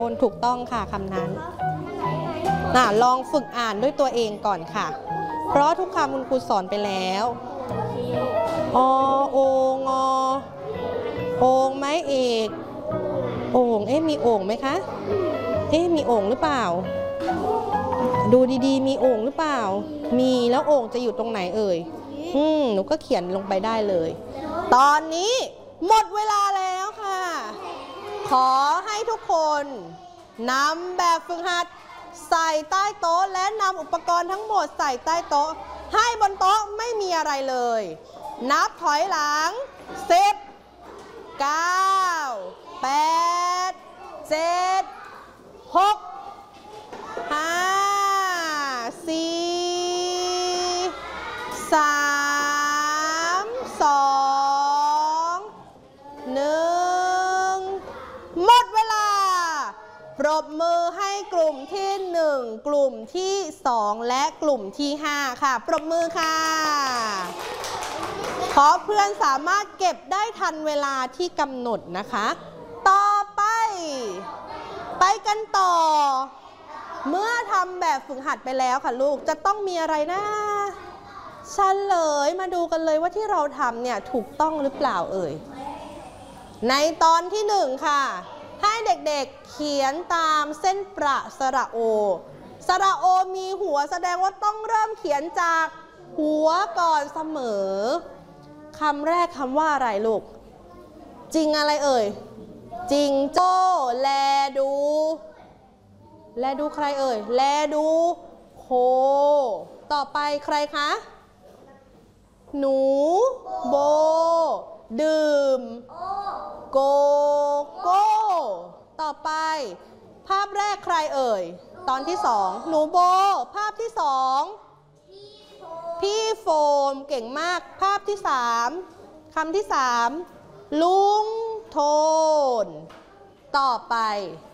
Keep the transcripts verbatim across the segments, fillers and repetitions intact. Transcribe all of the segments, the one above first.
คนถูกต้องค่ะคำนั้นน่ะลองฝึกอ่านด้วยตัวเองก่อนค่ะเพราะทุกคำคุณครูสอนไปแล้วอโองอโอ่งไม้เอกโอ่งเอ๊ะมีโอ่งไหมคะเอ๊ะมีโอ่งหรือเปล่าดูดีๆมีโอ่งหรือเปล่ามีแล้วโอ่งจะอยู่ตรงไหนเอ่ยอืมหนูก็เขียนลงไปได้เลยตอนนี้หมดเวลาแล้วค่ะขอให้ทุกคนนำแบบฝึกหัดใส่ใต้โต๊ะและนำอุปกรณ์ทั้งหมดใส่ใต้โต๊ะให้บนโต๊ะไม่มีอะไรเลยนับถอยหลังสิบ เก้า แปด เจ็ด หก ห้า สี่ สาม สอง หนึ่งหมดเวลาปรบมือให้กลุ่มที่หนึ่งกลุ่มที่สองและกลุ่มที่ห้าค่ะปรบมือค่ะขอเพื่อนสามารถเก็บได้ทันเวลาที่กำหนดนะคะต่อไปไปกันต่อเมื่อทำแบบฝึกหัดไปแล้วค่ะลูกจะต้องมีอะไรนะเฉลยมาดูกันเลยว่าที่เราทำเนี่ยถูกต้องหรือเปล่าเอ่ยในตอนที่หนึ่งค่ะให้เด็กๆเขียนตามเส้นประสระโอสระโอมีหัวแสดงว่าต้องเริ่มเขียนจากหัวก่อนเสมอคำแรกคำว่าอะไรลูกจริงอะไรเอ่ยจริงโจ้แลดูแลดูใครเอ่ยแลดูโคต่อไปใครคะหนูโบดื่มโกโก้ต่อไปภาพแรกใครเอ่ยตอนที่สองหนูโบภาพที่สองพี่โฟมเก่งมากภาพที่สามคำที่สามลุงโทนต่อไป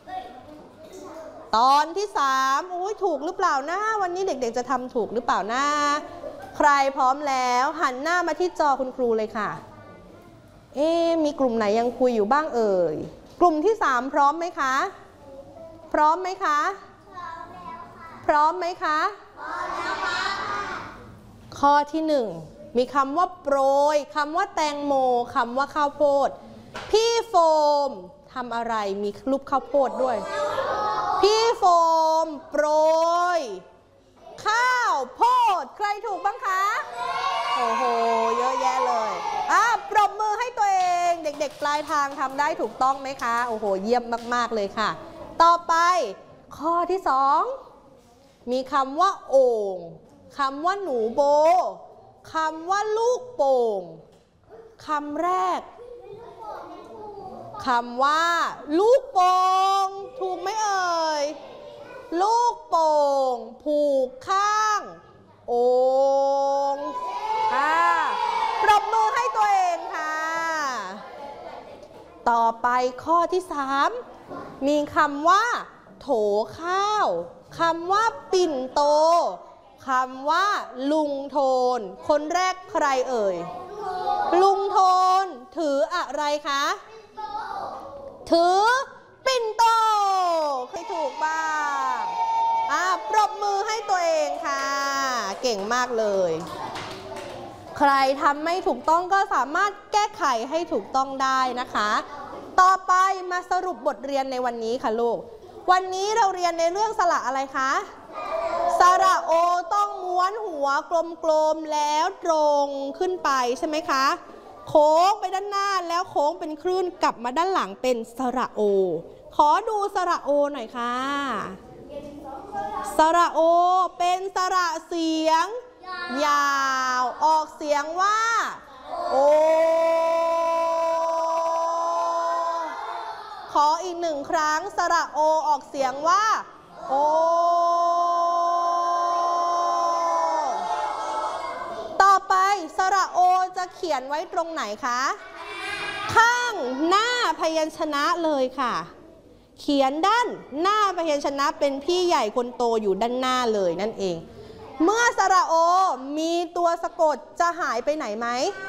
ตอนที่สามอุ้ยถูกหรือเปล่านะวันนี้เด็กๆจะทำถูกหรือเปล่านะใครพร้อมแล้วหันหน้ามาที่จอคุณครูเลยค่ะเอ๊ะมีกลุ่มไหนยังคุยอยู่บ้างเอ่ยกลุ่มที่สามพร้อมไหมคะพร้อมไหมคะพร้อมไหมคะพร้อมแล้วค่ะข้อที่หนึ่งมีคำว่าโปรยคำว่าแตงโมคำว่าข้าวโพดพี่โฟมทำอะไรมีรูปข้าวโพดด้วยพี่โฟมโปรยข้าวโพดใครถูกบ้างคะโอ้โหเยอะแยะเลยอ่ะปรบมือให้ตัวเองเด็กๆปลายทางทำได้ถูกต้องไหมคะโอ้โหเยี่ยมมากๆเลยค่ะต่อไปข้อที่สองมีคำว่าโอ่งคำว่าหนูโบคำว่าลูกโป่งคำแรกคำว่าลูกโป่งถูกไหมเอ่ยลูกโป่งผูกข้างโอ่งอ่าปรบมือให้ตัวเองค่ะต่อไปข้อที่สามมีคำว่าโถข้าวคำว่าปิ่นโตคำว่าลุงโทนคนแรกใครเอ่ยลุงโทนถืออะไรคะถือปิ่นโตใครถูกบ้างอ่ะปรบมือให้ตัวเองค่ะเก่งมากเลยใครทำไม่ถูกต้องก็สามารถแก้ไขให้ถูกต้องได้นะคะต่อไปมาสรุปบทเรียนในวันนี้ค่ะลูกวันนี้เราเรียนในเรื่องสระอะไรคะสระโอต้องม้วนหัวกลมๆแล้วตรงขึ้นไปใช่ไหมคะโค้งไปด้านหน้าแล้วโค้งเป็นคลื่นกลับมาด้านหลังเป็นสระโอขอดูสระโอหน่อยค่ะสระโอเป็นสระเสียงยาวออกเสียงว่าโอขออีกหนึ่งครั้งสระโอออกเสียงว่าโอต่อไปสระโอจะเขียนไว้ตรงไหนคะข้างหน้าพยัญชนะเลยค่ะเขียนด้านหน้าพยัญชนะเป็นพี่ใหญ่คนโตอยู่ด้านหน้าเลยนั่นเองเมื่อสระโอมีตัวสะกดจะหายไปไหนไหม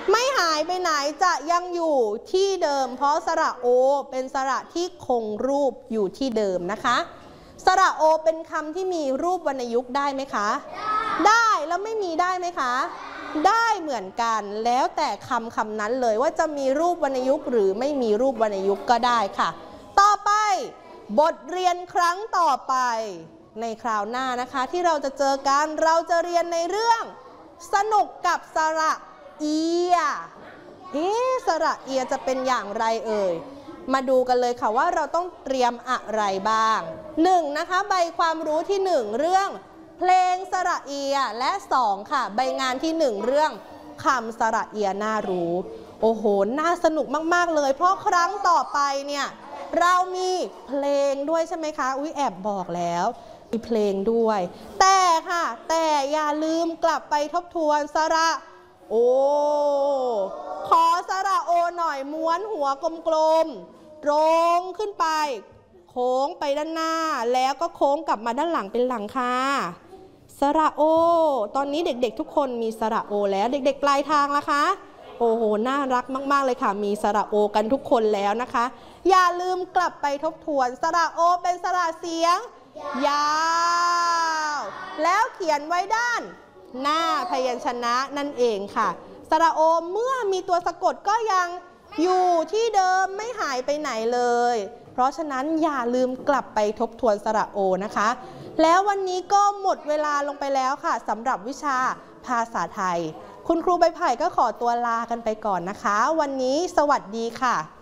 ไม่หายไปไหนจะยังอยู่ที่เดิมเพราะสระโอเป็นสระที่คงรูปอยู่ที่เดิมนะคะสระโอเป็นคำที่มีรูปวรรณยุกต์ได้ไหมคะได้แล้วไม่มีได้ไหมคะได้เหมือนกันแล้วแต่คำคำนั้นเลยว่าจะมีรูปวรรณยุกต์หรือไม่มีรูปวรรณยุกต์ก็ได้ค่ะต่อไปบทเรียนครั้งต่อไปในคราวหน้านะคะที่เราจะเจอกันเราจะเรียนในเรื่องสนุกกับสระเอียเอ๊ะสระเอียจะเป็นอย่างไรเอ่ยมาดูกันเลยค่ะว่าเราต้องเตรียมอะไรบ้างหนึ่งนะคะใบความรู้ที่หนึ่งเรื่องเพลงสระเอียและสองค่ะใบงานที่หนึ่งเรื่องคำสระเอียน่ารู้โอ้โหน่าสนุกมากๆเลยเพราะครั้งต่อไปเนี่ยเรามีเพลงด้วยใช่ไหมคะอุ๊ยแอบบอกแล้วมีเพลงด้วยแต่ค่ะแต่อย่าลืมกลับไปทบทวนสระโอขอสระโอหน่อยม้วนหัวกลมๆตรงขึ้นไปโค้งไปด้านหน้าแล้วก็โค้งกลับมาด้านหลังเป็นหลังค่ะสระโอตอนนี้เด็กๆทุกคนมีสระโอแล้วเด็กๆปลายทางล่ะคะโอ้โหน่ารักมากๆเลยค่ะมีสระโอกันทุกคนแล้วนะคะอย่าลืมกลับไปทบทวนสระโอเป็นสระเสียงยาวแล้วเขียนไว้ด้านหน้าพยัญชนะนั่นเองค่ะสระโอเมื่อมีตัวสะกดก็ยังอยู่ที่เดิมไม่หายไปไหนเลยเพราะฉะนั้นอย่าลืมกลับไปทบทวนสระโอนะคะแล้ววันนี้ก็หมดเวลาลงไปแล้วค่ะสำหรับวิชาภาษาไทยคุณครูใบไผ่ก็ขอตัวลากันไปก่อนนะคะวันนี้สวัสดีค่ะ